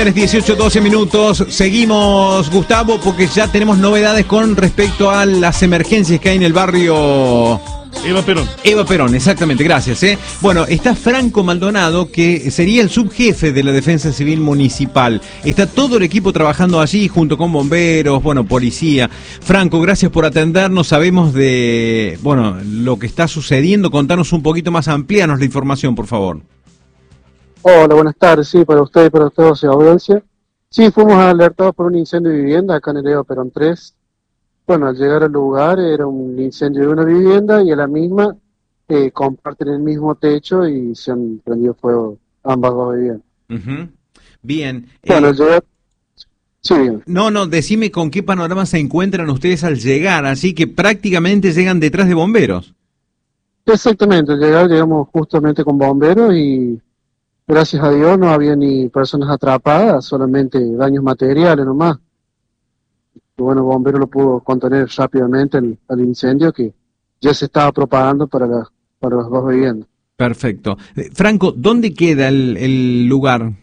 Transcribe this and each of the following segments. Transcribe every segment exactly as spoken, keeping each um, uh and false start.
dieciocho, doce minutos, seguimos, Gustavo, porque ya tenemos novedades con respecto a las emergencias que hay en el barrio Eva Perón. Eva Perón, exactamente, gracias. ¿eh? Bueno, está Franco Maldonado, que sería el subjefe de la Defensa Civil Municipal. Está todo el equipo trabajando allí, junto con bomberos, bueno, policía. Franco, gracias por atendernos, sabemos de, bueno, lo que está sucediendo. Contanos un poquito más, amplíanos la información, por favor. Hola, buenas tardes, sí, para usted y para todos la audiencia. Sí, fuimos alertados por un incendio de vivienda acá en el Eva Perón tres. Bueno, al llegar al lugar era un incendio de una vivienda y a la misma eh, comparten el mismo techo y se han prendido fuego ambas dos viviendas. Uh-huh. Bien. Bueno, eh, al llegar... Sí, bien. No, no, decime con qué panorama se encuentran ustedes al llegar, así que prácticamente llegan detrás de bomberos. Exactamente, al llegar llegamos justamente con bomberos y... Gracias a Dios no había ni personas atrapadas, solamente daños materiales nomás. Y bueno, el bombero lo pudo contener rápidamente el, el incendio que ya se estaba propagando para, la, para las dos viviendas. Perfecto. Eh, Franco, ¿dónde queda el, el lugar?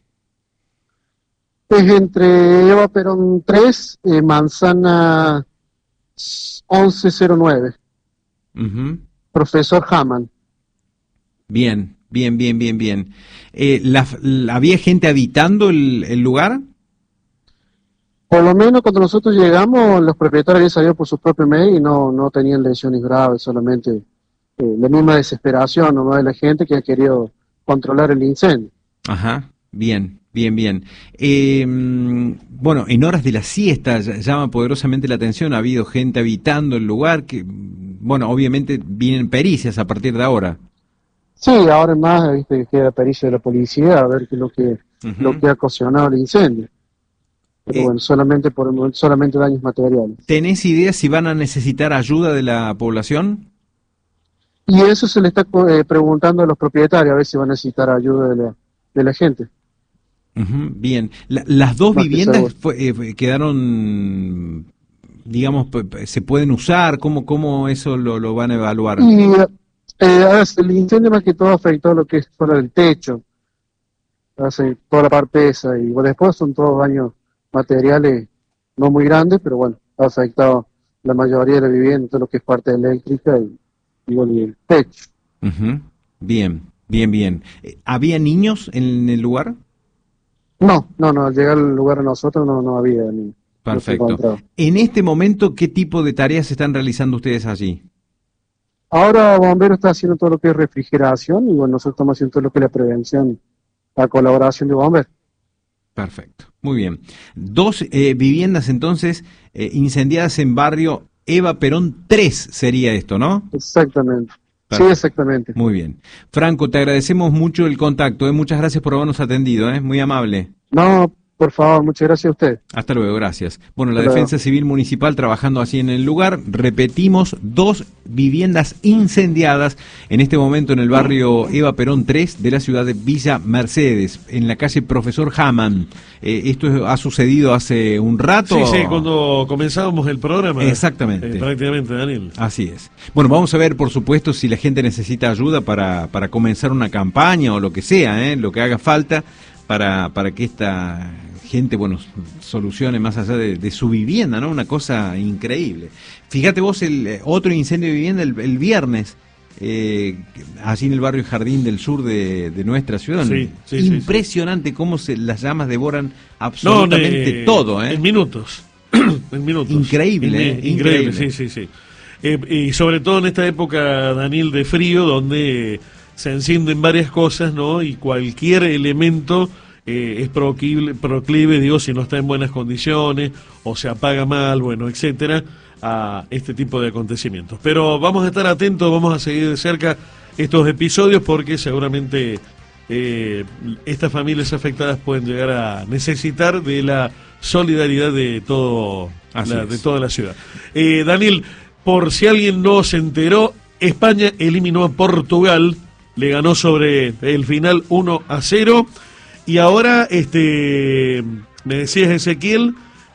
Es entre Eva Perón tres, eh, Manzana once cero nueve. Uh-huh. Profesor Hamann. Bien. Bien, bien, bien, bien. Eh, la, la, ¿Había gente habitando el, el lugar? Por lo menos cuando nosotros llegamos, los propietarios habían salido por sus propios medios y no, no tenían lesiones graves, solamente eh, la misma desesperación nomás de la gente que ha querido controlar el incendio. Ajá, bien, bien, bien. Eh, bueno, en horas de la siesta llama poderosamente la atención, ha habido gente habitando el lugar, que, bueno, obviamente vienen pericias a partir de ahora. Sí, ahora más, viste, que queda pericia de la policía a ver qué es lo que, uh-huh. lo que ha ocasionado el incendio. Pero eh, bueno, solamente por solamente daños materiales. ¿Tenés idea si van a necesitar ayuda de la población? Y eso se le está eh, preguntando a los propietarios, a ver si van a necesitar ayuda de la, de la gente. Uh-huh, bien. La, las dos más viviendas fue, eh, quedaron, digamos, se pueden usar, ¿cómo, cómo eso lo, lo van a evaluar? Y, Eh, el incendio más que todo afectó lo que es solo el techo, hace toda la parte esa, y bueno, después son todos daños materiales no muy grandes, pero bueno, ha afectado la mayoría de la vivienda, todo lo que es parte eléctrica y, y, bueno, y el techo. Uh-huh. Bien, bien, bien. ¿Había niños en el lugar? No, no, no, al llegar al lugar a nosotros no, no había niños. Perfecto. No en este momento, ¿qué tipo de tareas están realizando ustedes allí? Ahora Bombero está haciendo todo lo que es refrigeración y bueno, nosotros estamos haciendo todo lo que es la prevención, la colaboración de bomberos. Perfecto, muy bien. Dos eh, viviendas entonces eh, incendiadas en barrio Eva Perón tres sería esto, ¿no? Exactamente. Perfecto. Sí, exactamente. Muy bien. Franco, te agradecemos mucho el contacto, ¿eh? Muchas gracias por habernos atendido, ¿eh? Muy amable. No, por favor, muchas gracias a usted. Hasta luego, gracias. Bueno, la Hasta Defensa luego. Civil Municipal trabajando así en el lugar. Repetimos, dos viviendas incendiadas en este momento en el barrio Eva Perón tres de la ciudad de Villa Mercedes, en la calle Profesor Hamann. Eh, ¿Esto ha sucedido hace un rato? Sí, sí, cuando comenzábamos el programa. Exactamente. Eh, prácticamente, Daniel. Así es. Bueno, vamos a ver, por supuesto, si la gente necesita ayuda para, para comenzar una campaña o lo que sea, ¿eh? lo que haga falta para, para que esta gente, bueno, solucione más allá de, de su vivienda, ¿no? Una cosa increíble. Fíjate vos, el otro incendio de vivienda el, el viernes, eh, allí en el barrio Jardín del Sur de, de nuestra ciudad. Sí, sí, Impresionante sí, sí. cómo se, las llamas devoran absolutamente no, eh, todo, ¿eh? En minutos. en minutos. Increíble, en, ¿eh? Increíble, sí, sí, sí. Eh, y sobre todo en esta época, Daniel, de frío, donde se encienden varias cosas, ¿no? Y cualquier elemento Eh, es proclive, proclive, digo, si no está en buenas condiciones o se apaga mal, bueno, etcétera, a este tipo de acontecimientos. Pero vamos a estar atentos, vamos a seguir de cerca estos episodios porque seguramente eh, estas familias afectadas pueden llegar a necesitar de la solidaridad de todo la, de toda la ciudad. Eh, Daniel, por si alguien no se enteró, España eliminó a Portugal, le ganó sobre el final uno a cero. Y ahora, este, me decías, Ezequiel,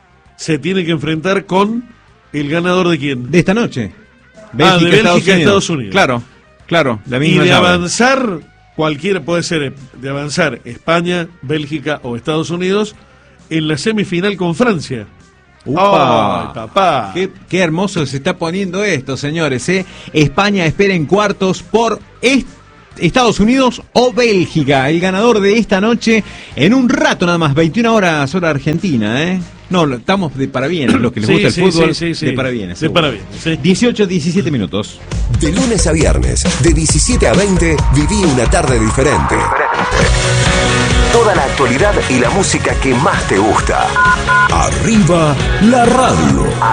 se tiene que enfrentar con el ganador de quién. De esta noche. Bélgica, ah, de Bélgica, Estados Unidos. Estados Unidos. Claro, claro, la misma Y de llave. avanzar, cualquiera puede ser, de avanzar España, Bélgica o Estados Unidos, en la semifinal con Francia. ¡Upa! ¡Ay, papá! Qué, qué hermoso se está poniendo esto, señores, ¿eh? España espera en cuartos por est- Estados Unidos o Bélgica. El ganador de esta noche, en un rato nada más, veintiuna horas hora argentina, ¿eh? No, estamos de parabienes, los que les Sí, gusta el sí, fútbol, sí, sí, sí. de parabienes. De seguro. parabienes, sí. dieciocho, diecisiete minutos. De lunes a viernes, de diecisiete a veinte, viví una tarde diferente. Toda la actualidad y la música que más te gusta. Arriba la radio.